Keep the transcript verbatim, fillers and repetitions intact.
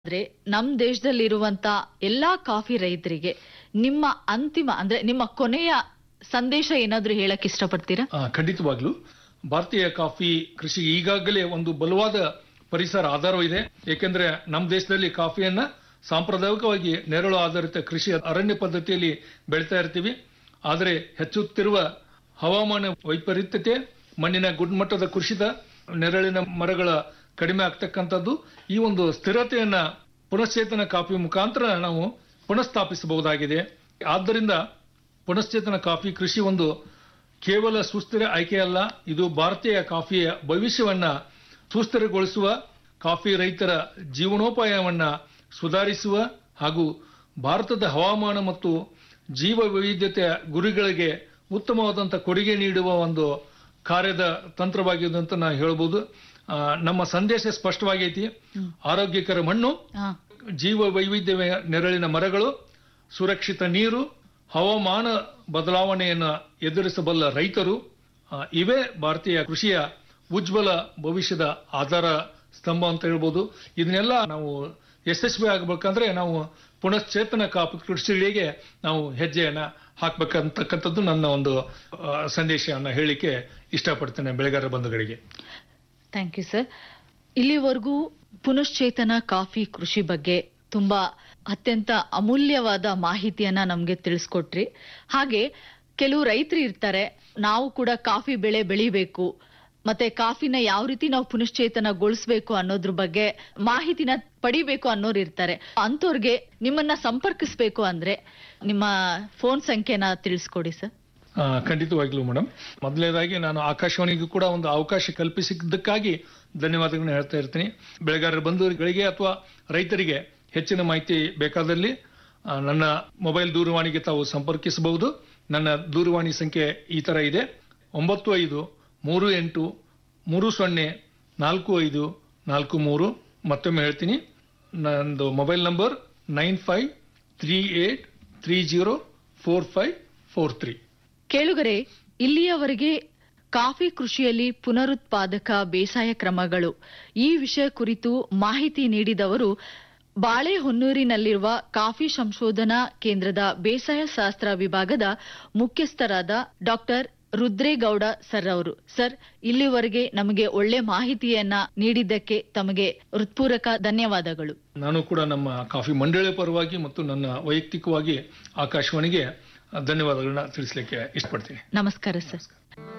ಆದ್ರೆ ನಮ್ ದೇಶದಲ್ಲಿರುವಂತ ಎಲ್ಲಾ ಕಾಫಿ ರೈತರಿಗೆ ನಿಮ್ಮ ಅಂತಿಮ ಅಂದ್ರೆ ನಿಮ್ಮ ಕೊನೆಯ ಸಂದೇಶ ಏನಾದ್ರೂ ಹೇಳಕ್ ಇಷ್ಟಪಡ್ತೀರಾ? ಆ, ಖಂಡಿತವಾಗ್ಲೂ ಭಾರತೀಯ ಕಾಫಿ ಕೃಷಿ ಈಗಾಗಲೇ ಒಂದು ಬಲವಾದ ಪರಿಸರ ಆಧಾರವಿದೆ. ಏಕೆಂದ್ರೆ ನಮ್ಮ ದೇಶದಲ್ಲಿ ಕಾಫಿಯನ್ನ ಸಾಂಪ್ರದಾಯಿಕವಾಗಿ ನೆರಳು ಆಧಾರಿತ ಕೃಷಿ ಅರಣ್ಯ ಪದ್ಧತಿಯಲ್ಲಿ ಬೆಳಿತಾ ಇರ್ತೀವಿ. ಆದರೆ ಹೆಚ್ಚುತ್ತಿರುವ ಹವಾಮಾನ ವೈಪರೀತ್ಯತೆ, ಮಣ್ಣಿನ ಗುಣಮಟ್ಟದ ಕುಸಿತ, ನೆರಳಿನ ಮರಗಳ ಕಡಿಮೆ ಆಗ್ತಕ್ಕಂಥದ್ದು, ಈ ಒಂದು ಸ್ಥಿರತೆಯನ್ನ ಪುನಶ್ಚೇತನ ಕಾಫಿ ಮುಖಾಂತರ ನಾವು ಪುನಃಸ್ಥಾಪಿಸಬಹುದಾಗಿದೆ. ಆದ್ದರಿಂದ ಪುನಶ್ಚೇತನ ಕಾಫಿ ಕೃಷಿ ಒಂದು ಕೇವಲ ಸುಸ್ಥಿರ ಆಯ್ಕೆಯಲ್ಲ, ಇದು ಭಾರತೀಯ ಕಾಫಿಯ ಭವಿಷ್ಯವನ್ನ ಸುಸ್ಥಿರಗೊಳಿಸುವ, ಕಾಫಿ ರೈತರ ಜೀವನೋಪಾಯವನ್ನ ಸುಧಾರಿಸುವ ಹಾಗೂ ಭಾರತದ ಹವಾಮಾನ ಮತ್ತು ಜೀವ ವೈವಿಧ್ಯತೆಯ ಗುರಿಗಳಿಗೆ ಉತ್ತಮವಾದಂಥ ಕೊಡುಗೆ ನೀಡುವ ಒಂದು ಕಾರ್ಯದ ತಂತ್ರವಾಗಿದೆ ಅಂತ ನಾ ಹೇಳ್ಬೋದು. ಆ, ನಮ್ಮ ಸಂದೇಶ ಸ್ಪಷ್ಟವಾಗೈತಿ. ಆರೋಗ್ಯಕರ ಮಣ್ಣು, ಜೀವ ವೈವಿಧ್ಯ ನೆರಳಿನ ಮರಗಳು, ಸುರಕ್ಷಿತ ನೀರು, ಹವಾಮಾನ ಬದಲಾವಣೆಯನ್ನು ಎದುರಿಸಬಲ್ಲ ರೈತರು, ಆ, ಇವೇ ಭಾರತೀಯ ಕೃಷಿಯ ಉಜ್ವಲ ಭವಿಷ್ಯದ ಆಧಾರ ಸ್ತಂಭ ಅಂತ ಹೇಳ್ಬೋದು. ಇದನ್ನೆಲ್ಲ ನಾವು ಯಶಸ್ವಿ ಆಗಬೇಕಂದ್ರೆ ನಾವು ಪುನಶ್ಚೇತನ ಕಾಫಿ ಕೃಷಿಗಳಿಗೆ ನಾವು ಹೆಜ್ಜೆಯನ್ನ ಹಾಕ್ಬೇಕಂತಕ್ಕಂಥದ್ದು ನನ್ನ ಒಂದು ಆ, ಸಂದೇಶವನ್ನ ಹೇಳಿಕೆ ಇಷ್ಟಪಡ್ತೇನೆ ಬೆಳೆಗಾರ ಬಂಧುಗಳಿಗೆ. Thank you sir. ಇಲ್ಲಿವರೆಗೂ ಪುನಶ್ಚೇತನ ಕಾಫಿ ಕೃಷಿ ಬಗ್ಗೆ ತುಂಬಾ ಅತ್ಯಂತ ಅಮೂಲ್ಯವಾದ ಮಾಹಿತಿಯನ್ನ ನಮ್ಗೆ ತಿಳಿಸ್ಕೊಟ್ರಿ. ಹಾಗೆ ಕೆಲವು ರೈತರು ಇರ್ತಾರೆ, ನಾವು ಕೂಡ ಕಾಫಿ ಬೆಳೆ ಬೆಳಿಬೇಕು ಮತ್ತೆ ಕಾಫಿನ ಯಾವ ರೀತಿ ನಾವು ಪುನಶ್ಚೇತನಗೊಳಿಸಬೇಕು ಅನ್ನೋದ್ರ ಬಗ್ಗೆ ಮಾಹಿತಿನ ಪಡಿಬೇಕು ಅನ್ನೋರು ಇರ್ತಾರೆ. ಅಂತವ್ರಿಗೆ ನಿಮ್ಮನ್ನ ಸಂಪರ್ಕಿಸಬೇಕು ಅಂದ್ರೆ ನಿಮ್ಮ ಫೋನ್ ಸಂಖ್ಯೆನ ತಿಳಿಸ್ಕೊಡಿ ಸರ್. ಆ, ಖಂಡಿತವಾಗ್ಲೂ ಮೇಡಮ್. ಮೊದಲನೇದಾಗಿ ನಾನು ಆಕಾಶವಾಣಿಗೂ ಕೂಡ ಒಂದು ಅವಕಾಶ ಕಲ್ಪಿಸಿದ್ದಕ್ಕಾಗಿ ಧನ್ಯವಾದಗಳನ್ನ ಹೇಳ್ತಾ ಇರ್ತೀನಿ. ಬೆಳೆಗಾರರ ಬಂಧುಗಳಿಗೆ ಅಥವಾ ರೈತರಿಗೆ ಹೆಚ್ಚಿನ ಮಾಹಿತಿ ಬೇಕಾದಲ್ಲಿ ಆ, ನನ್ನ ಮೊಬೈಲ್ ದೂರವಾಣಿಗೆ ತಾವು ಸಂಪರ್ಕಿಸಬಹುದು. ನನ್ನ ದೂರವಾಣಿ ಸಂಖ್ಯೆ ಈ ತರ ಇದೆ: ಒಂಬತ್ತು ಐದು ಮೂರು ಎಂಟು ಮೂರು ಸೊನ್ನೆ ನಾಲ್ಕು ಐದು ನಾಲ್ಕು ಮೂರು. ಮತ್ತೊಮ್ಮೆ ಹೇಳ್ತೀನಿ, ನಂದು mobile number nine five three eight three zero four five four three. ಕೇಳುಗರೆ, ಇಲ್ಲಿಯವರೆಗೆ ಕಾಫಿ ಕೃಷಿಯಲ್ಲಿ ಪುನರುತ್ಪಾದಕ ಬೇಸಾಯ ಕ್ರಮಗಳು ಈ ವಿಷಯ ಕುರಿತು ಮಾಹಿತಿ ನೀಡಿದವರು ಬಾಳೆಹೊನ್ನೂರಿನಲ್ಲಿರುವ ಕಾಫಿ ಸಂಶೋಧನಾ ಕೇಂದ್ರದ ಬೇಸಾಯ ಶಾಸ್ತ್ರ ವಿಭಾಗದ ಮುಖ್ಯಸ್ಥರಾದ ಡಾಕ್ಟರ್ ರುದ್ರೇಗೌಡ ಸರ್ ಅವರು. ಸರ್, ಇಲ್ಲಿವರೆಗೆ ನಮಗೆ ಒಳ್ಳೆ ಮಾಹಿತಿಯನ್ನ ನೀಡಿದ್ದಕ್ಕೆ ತಮಗೆ ಹೃತ್ಪೂರ್ವಕ ಧನ್ಯವಾದಗಳು. ನಾನು ಕೂಡ ನಮ್ಮ ಕಾಫಿ ಮಂಡಳಿಯ ಪರವಾಗಿ ಮತ್ತು ನನ್ನ ವೈಯಕ್ತಿಕವಾಗಿ ಆಕಾಶವಾಣಿಗೆ ಧನ್ಯವಾದಗಳನ್ನ ತಿಳಿಸಲಿಕ್ಕೆ ಇಷ್ಟಪಡ್ತೀನಿ. ನಮಸ್ಕಾರ ಸರ್.